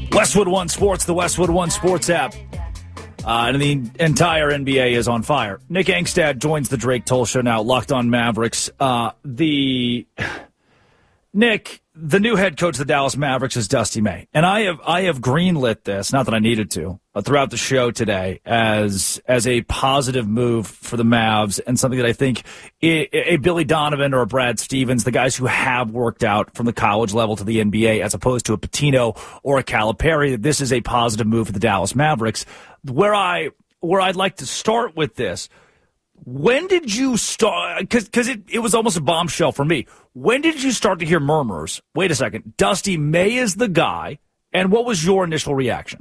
Westwood One Sports, the Westwood One Sports app. And the entire NBA is on fire. Nick Angstad joins the Drake Toll Show now, Locked On Mavericks. Nick, the new head coach of the Dallas Mavericks is Dusty May. And I have greenlit this, not that I needed to, throughout the show today as a positive move for the Mavs and something that I think a Billy Donovan or a Brad Stevens, the guys who have worked out from the college level to the NBA as opposed to a Pitino or a Calipari, this is a positive move for the Dallas Mavericks. Where I'd like to start with this, when did you start? Because it was almost a bombshell for me. When did you start to hear murmurs? Wait a second, Dusty May is the guy, and what was your initial reaction?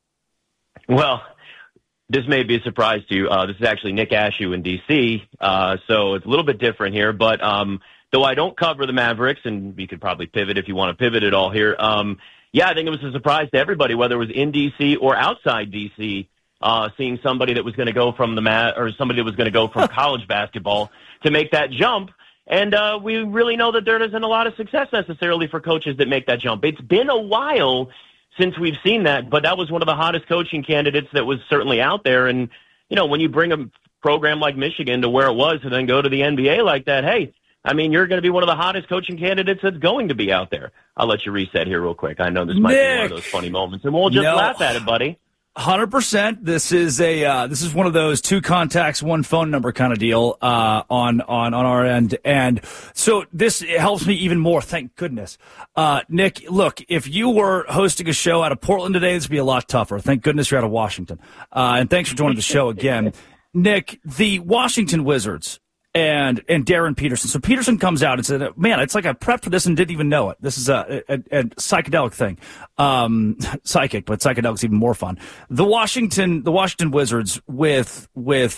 Well, this may be a surprise to you. This is actually Nick Ashew in D.C., so it's a little bit different here. But though I don't cover the Mavericks, and we could probably pivot if you want to pivot at all here, yeah, I think it was a surprise to everybody, whether it was in D.C. or outside D.C., seeing somebody that was going to go from somebody that was going to go from college basketball to make that jump. And we really know that there isn't a lot of success necessarily for coaches that make that jump. It's been a while since we've seen that, but that was one of the hottest coaching candidates that was certainly out there. And, you know, when you bring a program like Michigan to where it was and then go to the NBA like that, hey, I mean, you're going to be one of the hottest coaching candidates that's going to be out there. I'll let you reset here real quick. I know this might be one of those funny moments, and we'll just laugh at it, buddy. 100%. This is one of those 2 contacts, 1 phone number kind of deal on our end, and so this helps me even more. Thank goodness, Nick. Look, if you were hosting a show out of Portland today, this would be a lot tougher. Thank goodness you're out of Washington, and thanks for joining the show again, Nick. The Washington Wizards and Darren Peterson. So Peterson comes out and said, man, it's like I prepped for this and didn't even know it. This is a psychedelic thing. Psychic, but psychedelic's even more fun. The Washington Wizards with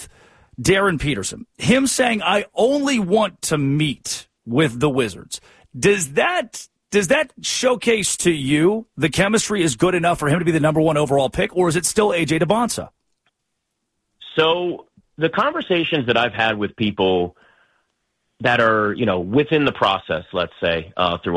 Darren Peterson, him saying, I only want to meet with the Wizards. Does that showcase to you the chemistry is good enough for him to be the number 1 overall pick, or is it still A.J. DeBonsa? So the conversations that I've had with people that are, you know, within the process, let's say, through